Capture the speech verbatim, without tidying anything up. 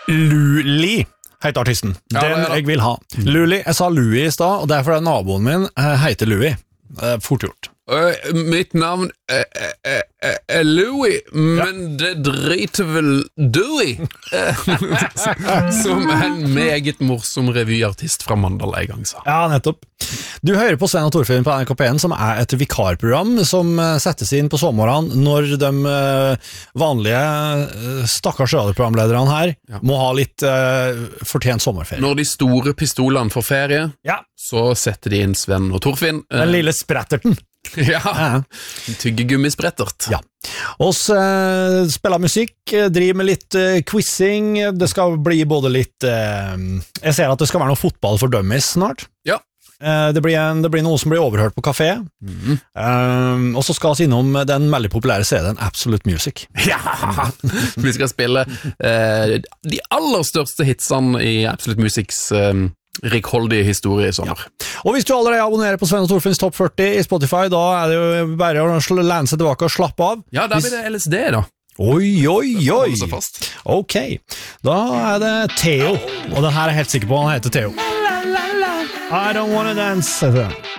Luli heter artisten. Ja, Den det er det. jeg vil ha. Luli, jeg sa Louis i stad, og derfor er naboen min eh, heter Louis. Eh, Fort gjort. Uh, mitt navn er, er, er, er Louis, men det driter vel du i. Som en meget morsom revyartist fra Mandal en gang sa. Ja, nettopp. Du hører på Svein og Torfinn på N R K P N, som er et vikarprogram som eh, settes inn på sommeren når de eh, vanlige eh, stakkars radioprogramlederne her Ja. må ha litt eh, fortjent sommerferie. Når de store pistolene får ferie, Ja, så setter de inn Sven og Torfinn. den lille spretterten. Ja, Ja. tyggegummisprettert. Ja. Oss eh, spiller musikk, eh, driver med litt eh, quizing, det skal bli både litt eh, jeg ser at det skal være noe fotball for dummies snart. Ja. Eh, det, blir en, det blir noe som blir overhørt på kafé. Mhm. Eh, og så skal vi innom den veldig populære C D-en Absolute Music. Ja! Vi skal spille eh, de aller største hitsene i Absolute Musics eh, rikholdige historie i sommer. Og hvis du allerede abonnerer på Sven og Torfinns Topp førti i Spotify, da er det jo bare å sl- lene seg tilbake og slappe av. Ja, der blir det L S D da. Oi, oi, oi. Holde seg fast. Ok, da er det Theo, og den her er jeg helt sikker på, han heter Theo. I don't wanna dance, heter den.